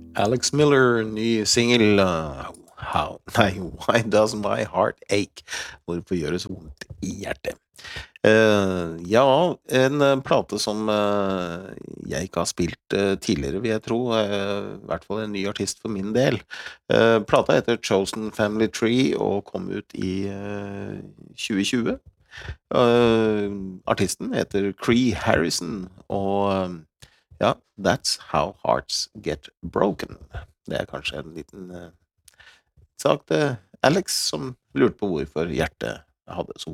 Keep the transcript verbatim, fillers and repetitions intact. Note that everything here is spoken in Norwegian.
Alex Miller, ny singel. uh, How, nei, Why Does My Heart Ache? Hvorfor gjør det så vondt i hjertet? Eh, ja, en eh, plate som eh, jeg ikke har spilt eh, tidligere, vil jeg tro. eh, I hvert fall en ny artist for min del. Eh, plata heter Chosen Family Tree og kom ut i eh, tjue tjue. Eh, artisten heter Cree Harrison, og eh, ja, That's How Hearts Get Broken. Det er kanskje en liten eh, sak til Alex, som lurte på hvorfor hjertet hadde så